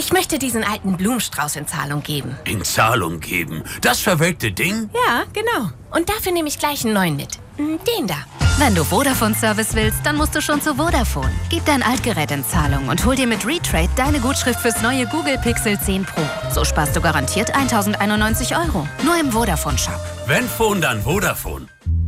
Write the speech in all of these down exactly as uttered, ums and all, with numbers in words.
Ich möchte diesen alten Blumenstrauß in Zahlung geben. In Zahlung geben? Das verwelkte Ding? Ja, genau. Und dafür nehme ich gleich einen neuen mit. Den da. Wenn du Vodafone-Service willst, dann musst du schon zu Vodafone. Gib dein Altgerät in Zahlung und hol dir mit Retrade deine Gutschrift fürs neue Google Pixel zehn Pro. So sparst du garantiert tausendeinundneunzig Euro. Nur im Vodafone-Shop. Wenn Phone, dann Vodafone.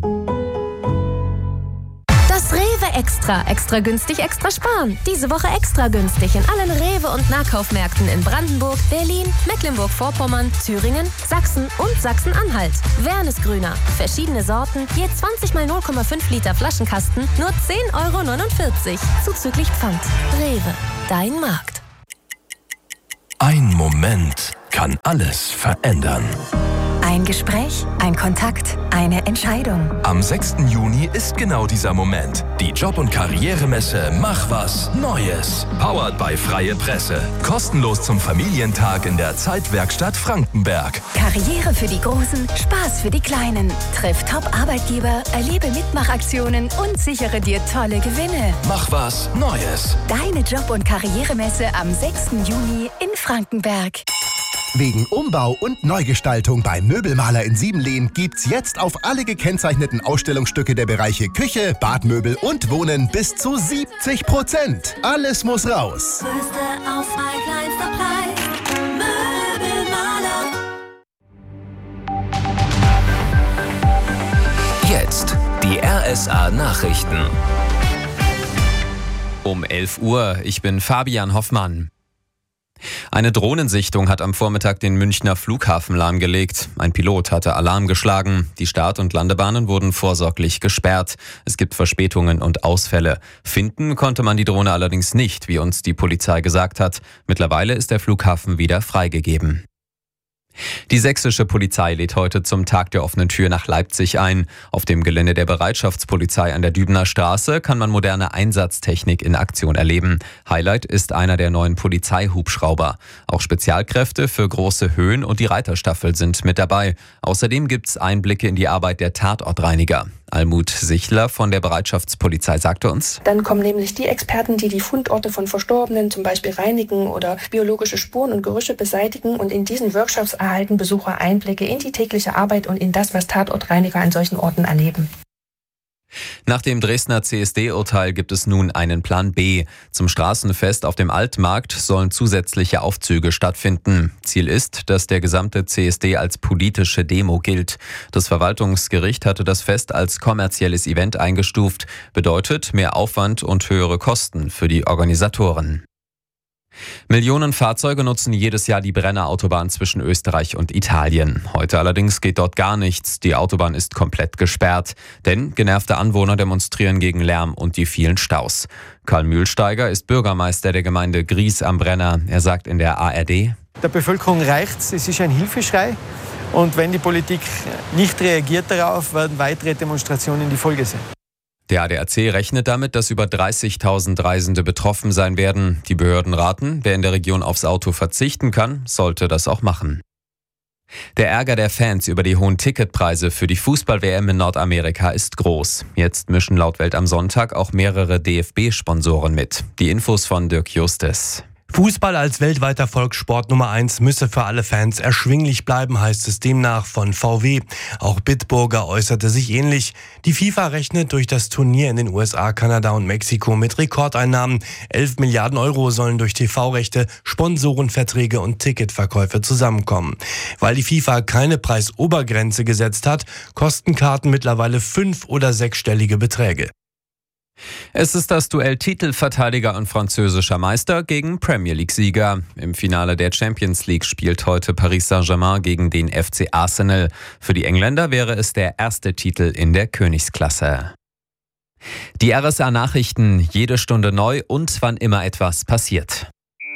Das Rewe Extra. Extra günstig, extra sparen. Diese Woche extra günstig in allen Rewe- und Nahkaufmärkten in Brandenburg, Berlin, Mecklenburg-Vorpommern, Thüringen, Sachsen und Sachsen-Anhalt. Wernesgrüner. Verschiedene Sorten, je zwanzig mal null Komma fünf Liter Flaschenkasten, nur zehn Euro neunundvierzig. Zuzüglich Pfand. Rewe. Dein Markt. Ein Moment kann alles verändern. Ein Gespräch, ein Kontakt, eine Entscheidung. Am sechsten Juni ist genau dieser Moment. Die Job- und Karrieremesse Mach was Neues. Powered by Freie Presse. Kostenlos zum Familientag in der Zeitwerkstatt Frankenberg. Karriere für die Großen, Spaß für die Kleinen. Triff Top-Arbeitgeber, erlebe Mitmachaktionen und sichere dir tolle Gewinne. Mach was Neues. Deine Job- und Karrieremesse am sechsten Juni in Frankenberg. Wegen Umbau und Neugestaltung beim Möbelmaler in Siebenlehn gibt's jetzt auf alle gekennzeichneten Ausstellungsstücke der Bereiche Küche, Badmöbel und Wohnen bis zu siebzig Prozent. Alles muss raus. Größte Auswahl, kleinster Preis. Möbelmaler. Jetzt die R S A-Nachrichten. Um elf Uhr, ich bin Fabian Hoffmann. Eine Drohnensichtung hat am Vormittag den Münchner Flughafen lahmgelegt. Ein Pilot hatte Alarm geschlagen. Die Start- und Landebahnen wurden vorsorglich gesperrt. Es gibt Verspätungen und Ausfälle. Finden konnte man die Drohne allerdings nicht, wie uns die Polizei gesagt hat. Mittlerweile ist der Flughafen wieder freigegeben. Die sächsische Polizei lädt heute zum Tag der offenen Tür nach Leipzig ein. Auf dem Gelände der Bereitschaftspolizei an der Dübener Straße kann man moderne Einsatztechnik in Aktion erleben. Highlight ist einer der neuen Polizeihubschrauber. Auch Spezialkräfte für große Höhen und die Reiterstaffel sind mit dabei. Außerdem gibt's Einblicke in die Arbeit der Tatortreiniger. Almut Sichler von der Bereitschaftspolizei sagte uns: Dann kommen nämlich die Experten, die die Fundorte von Verstorbenen zum Beispiel reinigen oder biologische Spuren und Gerüche beseitigen. Und in diesen Workshops erhalten Besucher Einblicke in die tägliche Arbeit und in das, was Tatortreiniger an solchen Orten erleben. Nach dem Dresdner C S D-Urteil gibt es nun einen Plan B. Zum Straßenfest auf dem Altmarkt sollen zusätzliche Aufzüge stattfinden. Ziel ist, dass der gesamte C S D als politische Demo gilt. Das Verwaltungsgericht hatte das Fest als kommerzielles Event eingestuft. Bedeutet mehr Aufwand und höhere Kosten für die Organisatoren. Millionen Fahrzeuge nutzen jedes Jahr die Brennerautobahn zwischen Österreich und Italien. Heute allerdings geht dort gar nichts. Die Autobahn ist komplett gesperrt. Denn genervte Anwohner demonstrieren gegen Lärm und die vielen Staus. Karl Mühlsteiger ist Bürgermeister der Gemeinde Gries am Brenner. Er sagt in der A R D: Der Bevölkerung reicht's. Es ist ein Hilfeschrei. Und wenn die Politik nicht reagiert darauf, werden weitere Demonstrationen die Folge sein. Der A D A C rechnet damit, dass über dreißigtausend Reisende betroffen sein werden. Die Behörden raten, wer in der Region aufs Auto verzichten kann, sollte das auch machen. Der Ärger der Fans über die hohen Ticketpreise für die Fußball-W M in Nordamerika ist groß. Jetzt mischen laut Welt am Sonntag auch mehrere D F B-Sponsoren mit. Die Infos von Dirk Justes. Fußball als weltweiter Volkssport Nummer eins müsse für alle Fans erschwinglich bleiben, heißt es demnach von V W. Auch Bitburger äußerte sich ähnlich. Die FIFA rechnet durch das Turnier in den U S A, Kanada und Mexiko mit Rekordeinnahmen. elf Milliarden Euro sollen durch T V-Rechte, Sponsorenverträge und Ticketverkäufe zusammenkommen. Weil die FIFA keine Preisobergrenze gesetzt hat, kosten Karten mittlerweile fünf- oder sechsstellige Beträge. Es ist das Duell Titelverteidiger und französischer Meister gegen Premier League-Sieger. Im Finale der Champions League spielt heute Paris Saint-Germain gegen den F C Arsenal. Für die Engländer wäre es der erste Titel in der Königsklasse. Die R S A-Nachrichten, jede Stunde neu und wann immer etwas passiert.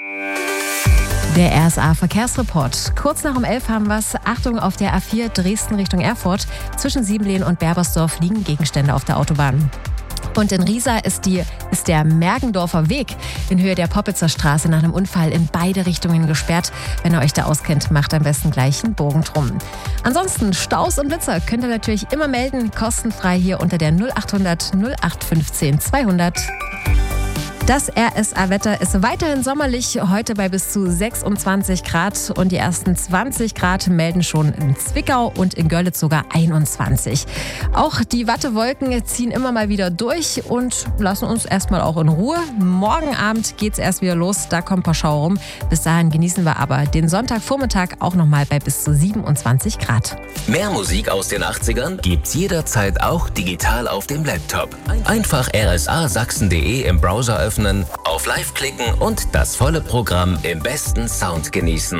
Der R S A-Verkehrsreport. Kurz nach um elf haben wir es. Achtung auf der A vier Dresden Richtung Erfurt. Zwischen Siebenlehn und Berbersdorf liegen Gegenstände auf der Autobahn. Und in Riesa ist, die, ist der Mergendorfer Weg in Höhe der Poppitzer Straße nach einem Unfall in beide Richtungen gesperrt. Wenn ihr euch da auskennt, macht am besten gleich einen Bogen drum. Ansonsten Staus und Blitzer könnt ihr natürlich immer melden, kostenfrei hier unter der null achthundert null acht fünfzehn zweihundert. Das R S A-Wetter ist weiterhin sommerlich, heute bei bis zu sechsundzwanzig Grad und die ersten zwanzig Grad melden schon in Zwickau und in Görlitz sogar einundzwanzig. Auch die Wattewolken ziehen immer mal wieder durch und lassen uns erstmal auch in Ruhe. Morgen Abend geht's erst wieder los, da kommt ein paar Schauer rum. Bis dahin genießen wir aber den Sonntagvormittag auch nochmal bei bis zu siebenundzwanzig Grad. Mehr Musik aus den achtzigern gibt's jederzeit auch digital auf dem Laptop. Einfach r s a sachsen punkt d e im Browser öffnen, auf Live klicken und das volle Programm im besten Sound genießen.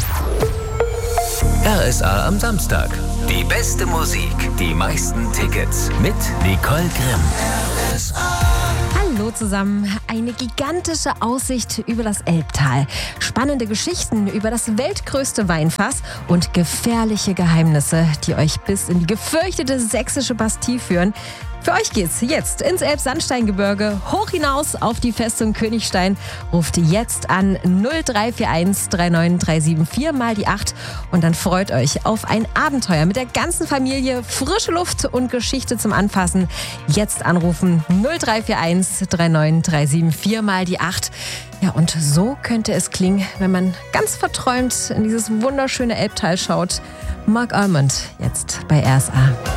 R S A am Samstag. Die beste Musik, die meisten Tickets mit Nicole Grimm. R S A. Hallo zusammen. Eine gigantische Aussicht über das Elbtal. Spannende Geschichten über das weltgrößte Weinfass und gefährliche Geheimnisse, die euch bis in die gefürchtete sächsische Bastille führen. Für euch geht's jetzt ins Elbsandsteingebirge, hoch hinaus auf die Festung Königstein. Ruft jetzt an null drei vier eins drei neun drei sieben vier mal die acht und dann freut euch auf ein Abenteuer mit der ganzen Familie, frische Luft und Geschichte zum Anfassen. Jetzt anrufen null drei vier eins drei neun drei sieben vier mal die acht. Ja, und so könnte es klingen, wenn man ganz verträumt in dieses wunderschöne Elbtal schaut. Mark Almond jetzt bei R S A.